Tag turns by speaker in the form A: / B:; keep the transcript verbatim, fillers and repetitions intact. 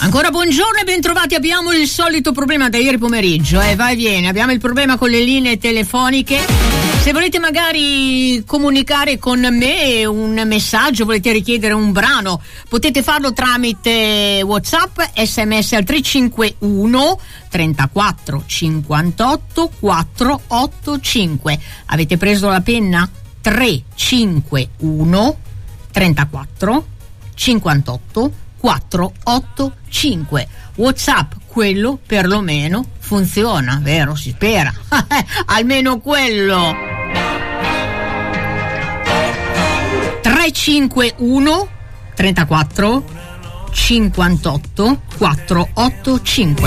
A: Ancora buongiorno e bentrovati. Abbiamo il solito problema da ieri pomeriggio, eh, va e viene. Abbiamo il problema con le linee telefoniche. Se volete magari comunicare con me un messaggio, volete richiedere un brano, potete farlo tramite WhatsApp, sms al tre cinque uno trentaquattro cinquantotto quattrocentottantacinque. Avete preso la penna? tre cinque uno trentaquattro cinquantotto quattrocentottantacinque. WhatsApp, quello perlomeno funziona, vero? Si spera. Almeno quello. tre cinque uno trentaquattro cinquantotto quattrocentottantacinque.